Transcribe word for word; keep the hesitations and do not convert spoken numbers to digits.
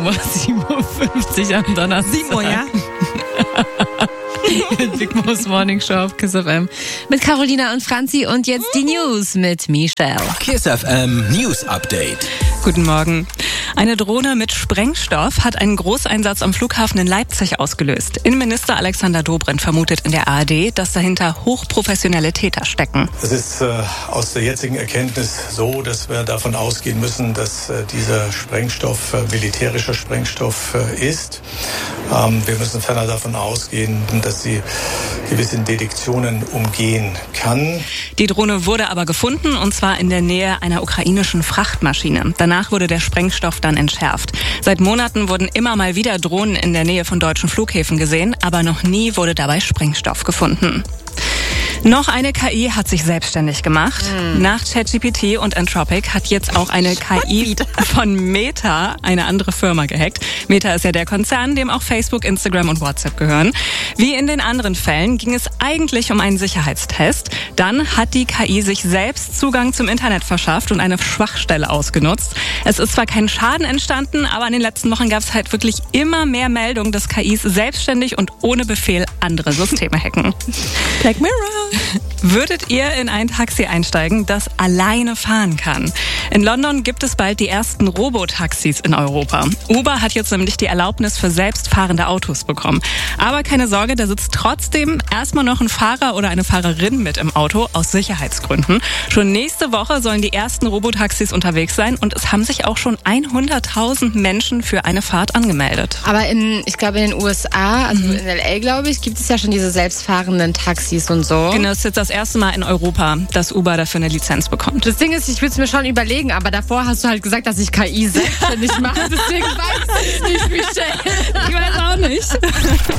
Uhr siebenundfünfzig am Donnerstag. sieben Uhr, ja? Big Mo's Morning Show auf Kiss F M mit Carolina und Franzi und jetzt die News mit Michelle. Kiss F M News Update. Guten Morgen. Eine Drohne mit Sprengstoff hat einen Großeinsatz am Flughafen in Leipzig ausgelöst. Innenminister Alexander Dobrindt vermutet in der A R D, dass dahinter hochprofessionelle Täter stecken. Es ist äh, aus der jetzigen Erkenntnis so, dass wir davon ausgehen müssen, dass äh, dieser Sprengstoff äh, militärischer Sprengstoff äh, ist. Ähm, wir müssen ferner davon ausgehen, dass sie gewisse Detektionen umgehen kann. Die Drohne wurde aber gefunden, und zwar in der Nähe einer ukrainischen Frachtmaschine. Danach wurde der Sprengstoff dann entschärft. Seit Monaten wurden immer mal wieder Drohnen in der Nähe von deutschen Flughäfen gesehen, aber noch nie wurde dabei Sprengstoff gefunden. Noch eine K I hat sich selbstständig gemacht. Mm. Nach ChatGPT und Anthropic hat jetzt auch eine K I von Meta, eine andere Firma, gehackt. Meta ist ja der Konzern, dem auch Facebook, Instagram und WhatsApp gehören. Wie in den anderen Fällen ging es eigentlich um einen Sicherheitstest. Dann hat die K I sich selbst Zugang zum Internet verschafft und eine Schwachstelle ausgenutzt. Es ist zwar kein Schaden entstanden, aber in den letzten Wochen gab es halt wirklich immer mehr Meldungen, dass K Is selbstständig und ohne Befehl andere Systeme hacken. Black Mirror. Würdet ihr in ein Taxi einsteigen, das alleine fahren kann? In London gibt es bald die ersten Robotaxis in Europa. Uber hat jetzt nämlich die Erlaubnis für selbstfahrende Autos bekommen. Aber keine Sorge, da sitzt trotzdem erstmal noch ein Fahrer oder eine Fahrerin mit im Auto aus Sicherheitsgründen. Schon nächste Woche sollen die ersten Robotaxis unterwegs sein und es haben sich auch schon hunderttausend Menschen für eine Fahrt angemeldet. Aber in, ich glaube in den U S A, also mhm. in L A glaube ich, gibt es ja schon diese selbstfahrenden Taxis und so. Genau, das ist jetzt das erste Mal in Europa, dass Uber dafür eine Lizenz bekommt. Das Ding ist, ich will es mir schon überlegen, aber davor hast du halt gesagt, dass ich K I selbstständig mache. Deswegen weiß ich nicht, Michelle. Ich weiß auch nicht.